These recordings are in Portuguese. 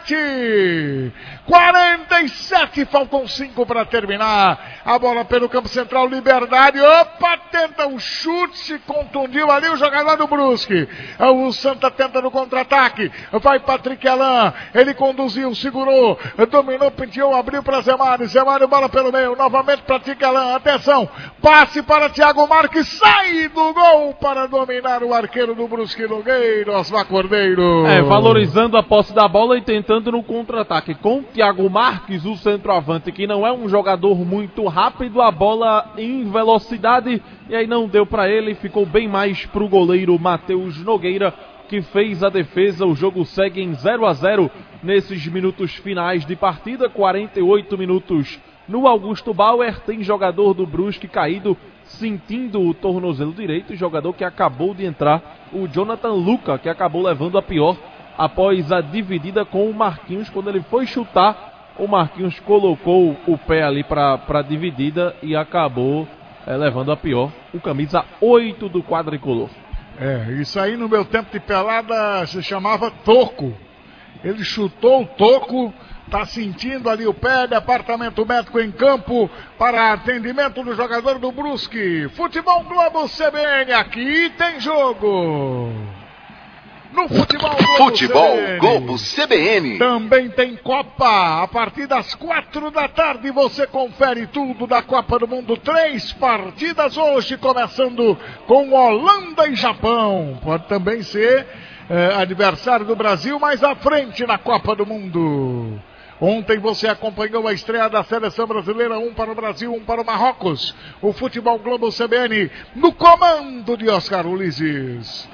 47, faltam 5 para terminar. A bola pelo campo central, Liberdade. Opa, tenta um chute, se contundiu ali o jogador do Brusque. O Santa tenta no contra-ataque. Vai Patrick Alain. Ele conduziu, segurou, dominou, penteou, abriu para Zé Mário. Zé Mário, bola pelo meio. Novamente Patrick Alain. Atenção. Passe para Thiago Marques. Sai do gol para dominar o arqueiro do Brusque, Nogueira, Osmar Cordeiro. Valorizando a posse da bola e tentando no contra-ataque. Com Thiago Marques, o centroavante, que não é um jogador muito rápido, a bola em velocidade, e aí não deu para ele, ficou bem mais pro goleiro Matheus Nogueira, que fez a defesa. O jogo segue em 0-0 nesses minutos finais de partida, 48 minutos no Augusto Bauer. Tem jogador do Brusque caído, sentindo o tornozelo direito, jogador que acabou de entrar, o Jonathan Luca, que acabou levando a pior após a dividida com o Marquinhos. Quando ele foi chutar, o Marquinhos colocou o pé ali para a dividida e acabou levando a pior, o camisa 8 do quadricolor. Isso aí no meu tempo de pelada se chamava toco. Ele chutou o toco, tá sentindo ali o pé. Departamento médico em campo para atendimento do jogador do Brusque. Futebol Globo CBN, aqui tem jogo. No Futebol Globo CBN. Também tem Copa. A partir das 4 da tarde você confere tudo da Copa do Mundo. 3 partidas hoje, começando com Holanda e Japão. Pode também ser adversário do Brasil mais à frente na Copa do Mundo. Ontem você acompanhou a estreia da seleção brasileira, 1 para o Brasil, 1 para o Marrocos. O Futebol Globo CBN no comando de Oscar Ulisses.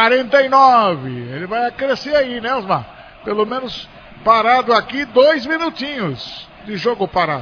49, ele vai crescer aí, né, Osmar? Pelo menos parado aqui, 2 minutinhos de jogo parado.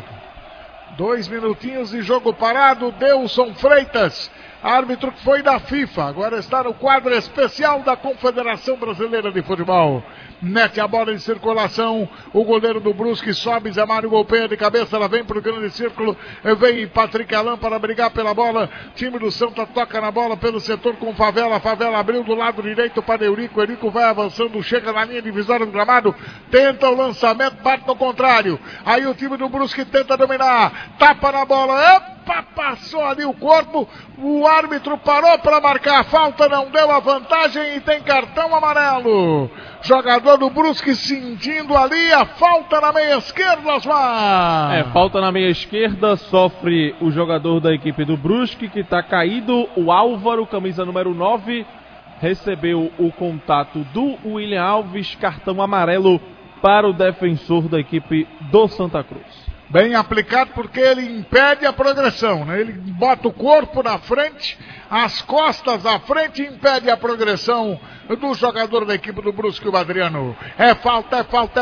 2 minutinhos de jogo parado. Delson Freitas, árbitro que foi da FIFA, agora está no quadro especial da Confederação Brasileira de Futebol. Mete a bola em circulação, o goleiro do Brusque sobe, Zé Mário golpeia de cabeça, ela vem pro grande círculo, vem Patrick Alain para brigar pela bola, time do Santa toca na bola pelo setor com Favela, Favela abriu do lado direito para Eurico, Eurico vai avançando, chega na linha divisória do gramado, tenta o lançamento, bate no contrário, aí o time do Brusque tenta dominar, tapa na bola, opa, passou ali o corpo, o árbitro parou para marcar a falta, não deu a vantagem e tem cartão amarelo. Jogador do Brusque sentindo ali a falta na meia esquerda, Osmar. Falta na meia esquerda, sofre o jogador da equipe do Brusque, que está caído, o Álvaro, camisa número 9, recebeu o contato do William Alves, cartão amarelo para o defensor da equipe do Santa Cruz. Bem aplicado, porque ele impede a progressão, né? Ele bota o corpo na frente, as costas à frente, impede a progressão do jogador da equipe do Brusque, o Adriano. É falta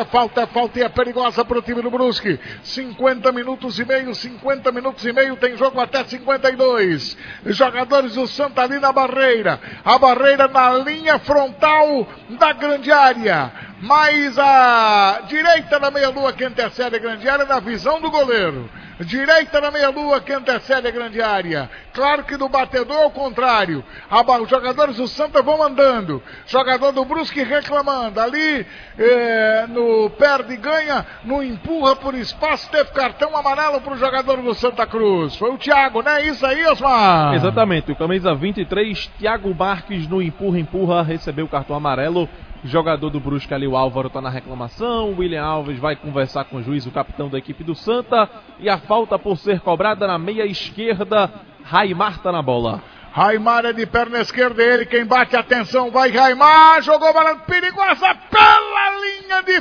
e é perigosa para o time do Brusque. 50 minutos e meio, tem jogo até 52. Jogadores do Santa ali na barreira, a barreira na linha frontal da grande área, mais a direita da meia-lua que antecede a grande área na visão do goleiro. Direita na meia-lua que antecede a grande área. Claro que no batedor ao contrário. Os jogadores do Santa vão andando. Jogador do Brusque reclamando. Ali no perde e ganha, no empurra por espaço. Teve cartão amarelo para o jogador do Santa Cruz. Foi o Thiago, né? Isso aí, Osmar? Exatamente. O camisa 23, Thiago Marques, no empurra, recebeu o cartão amarelo. Jogador do Brusque ali, o Álvaro, está na reclamação. O William Alves vai conversar com o juiz, o capitão da equipe do Santa. E a falta por ser cobrada na meia esquerda. Raimar está na bola. Raimar é de perna esquerda, ele quem bate, atenção, vai Raimar, jogou bola perigosa pela linha de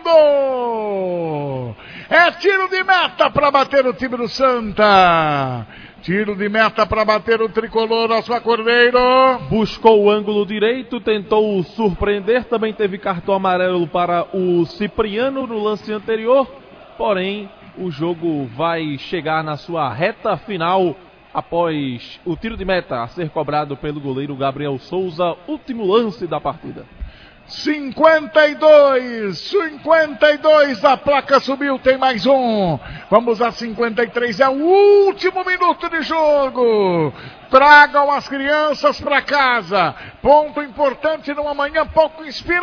fundo. É tiro de meta para bater o time do Santa. Tiro de meta para bater o tricolor, Osmar Cordeiro. Buscou o ângulo direito, tentou surpreender, também teve cartão amarelo para o Cipriano no lance anterior. Porém, o jogo vai chegar na sua reta final após o tiro de meta a ser cobrado pelo goleiro Gabriel Souza. Último lance da partida. 52, a placa subiu, tem mais um. Vamos a 53, é o último minuto de jogo. Tragam as crianças para casa. Ponto importante numa manhã pouco inspirada.